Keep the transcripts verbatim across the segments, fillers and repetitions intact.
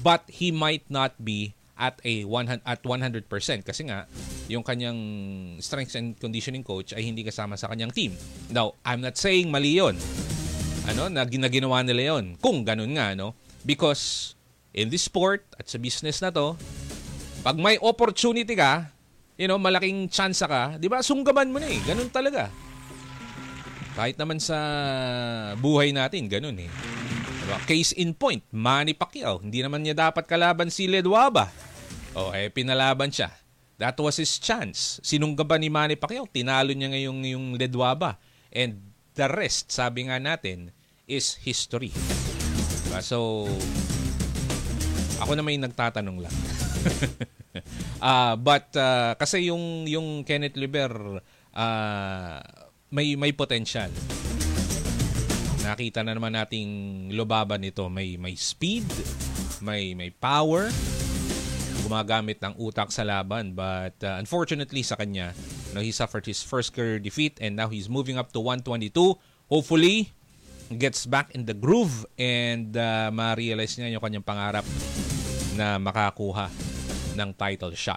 but he might not be at a one hundred at one hundred percent kasi nga yung kanyang strength and conditioning coach ay hindi kasama sa kanyang team. Now, I'm not saying mali yun. Ano, na ginagawa nila yun. Kung ganun nga, no? Because in this sport at sa business na to, pag may opportunity ka, you know, malaking chance ka, di ba, sunggaban mo na eh. Ganun talaga. Kahit naman sa buhay natin, ganun eh. Diba? Case in point, Manny Pacquiao. Hindi naman niya dapat kalaban si Ledwaba. O, eh, pinalaban siya. That was his chance. Sinunggaban ni Manny Pacquiao. Tinalo niya ngayong yung Ledwaba. And the rest, sabi nga natin, is history. Diba? So, ako na may nagtatanong lang. uh, but, uh, kasi yung, yung Kenneth Liber, uh, may, may potential. Nakita na naman nating lubaban nito. May, may speed, may, may power, gumagamit ng utak sa laban, but uh, unfortunately sa kanya, no, he suffered his first career defeat and now he's moving up to one twenty-two. Hopefully gets back in the groove and uh, ma-realize niya yung kanyang pangarap na makakuha ng title shot.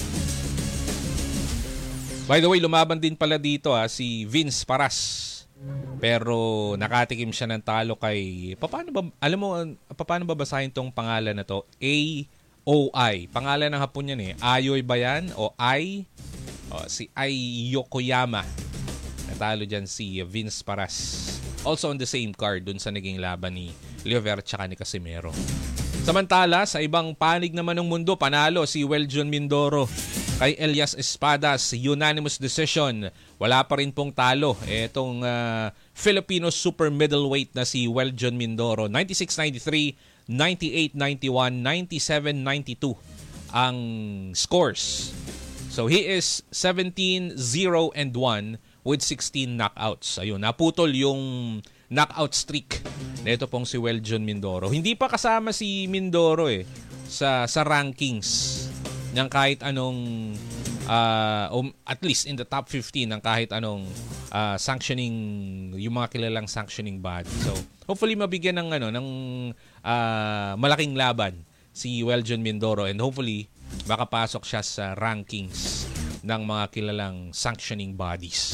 By the way, lumaban din pala dito ha, si Vince Paras, pero nakatikim siya ng talo kay, paano ba, alam mo paano babasahin tong pangalan na to? A O I. Pangalan ng Hapon yan eh. Ayoy ba yan? O Ai? O, si Ai Yokoyama. Natalo dyan si Vince Paras. Also on the same card dun sa naging laban ni Leo Vera tsaka ni Casimero. Samantala, sa ibang panig naman ng mundo, panalo si Weljon Mindoro kay Elias Espadas. Unanimous decision. Wala pa rin pong talo. Etong uh, Filipino super middleweight na si Weljon Mindoro. ninety-six ninety-three, ninety-eight ninety-one, ninety-seven ninety-two ang scores. So he is seventeen zero and one with sixteen knockouts. Ayun, naputol yung knockout streak nito pong si Weljon Mindoro. Hindi pa kasama si Mindoro eh sa sa rankings ng kahit anong uh, um, at least in the top fifteen ng kahit anong uh, sanctioning, yung mga kilalang sanctioning body. So hopefully mabigyan ng ano ng uh, malaking laban si Weljon Mindoro and hopefully makapasok siya sa rankings ng mga kilalang sanctioning bodies.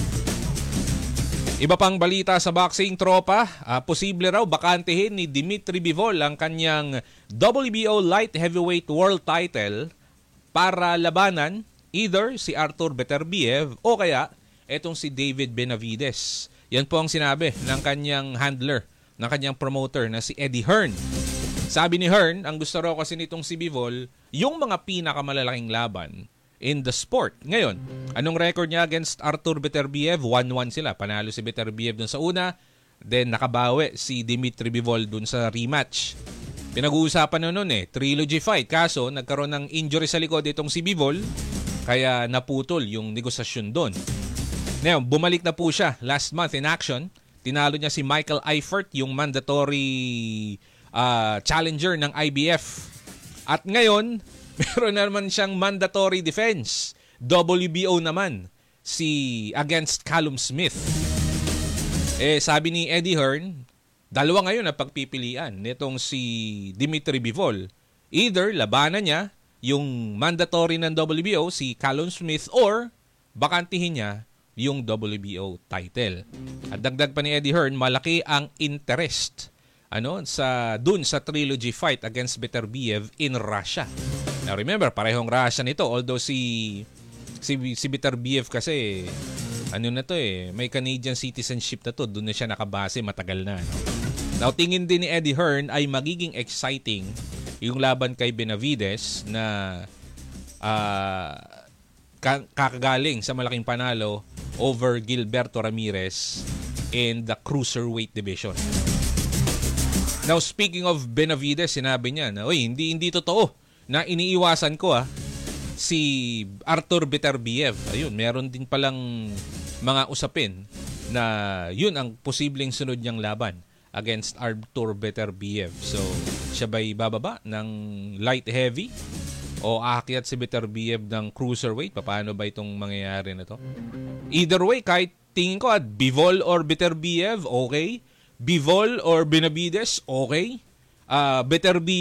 Iba pang balita sa boxing, tropa, uh, posible raw bakantehin ni Dimitri Bivol ang kanyang W B O Light Heavyweight World Title para labanan either si Artur Beterbiev o kaya etong si David Benavides. Yan po ang sinabi ng kanyang handler, ng kanyang promoter na si Eddie Hearn. Sabi ni Hearn, ang gusto raw kasi nitong si Bivol, yung mga pinakamalalaking laban in the sport. Ngayon, anong record niya against Artur Beterbiev? one one sila. Panalo si Beterbiev dun sa una. Then nakabawi si Dimitri Bivol dun sa rematch. Pinag-uusapan na nun eh, trilogy fight. Kaso nagkaroon ng injury sa likod itong si Bivol. Kaya naputol yung negosasyon dun. Ngayon, bumalik na po siya last month in action. Tinalo niya si Michael Eifert, yung mandatory uh, challenger ng I B F. At ngayon, meron na naman siyang mandatory defense. W B O naman. Si against Callum Smith. Eh, sabi ni Eddie Hearn, dalawa ngayon na pagpipilian nitong si Dimitri Bivol. Either labanan niya yung mandatory ng W B O, si Callum Smith, or bakantihin niya yung W B O title. At dagdag pa ni Eddie Hearn, malaki ang interest ano sa dun sa trilogy fight against Beterbiev in Russia. Now remember, parehong Russian ito, although si si si Beterbiev kasi ano na to eh, may Canadian citizenship na to, doon na siya nakabase matagal na. No? Now tingin din ni Eddie Hearn ay magiging exciting yung laban kay Benavides na uh, kakagaling sa malaking panalo over Gilberto Ramirez in the cruiserweight division. Now, speaking of Benavides, sinabi niya na, oy, hindi hindi totoo na iniiwasan ko ah si Artur Beterbiev. Ayun, meron din palang mga usapin na yun ang posibleng sunod niyang laban against Artur Beterbiev. So, siya ba'y bababa ng light heavy o aakyat si Beterbiev ng cruiserweight? Paano ba itong mangyayari na to? Either way, kahit tingin ko at Bivol or Beterbiev, okay. Bivol or Benavides, okay. Uh, Beterbiev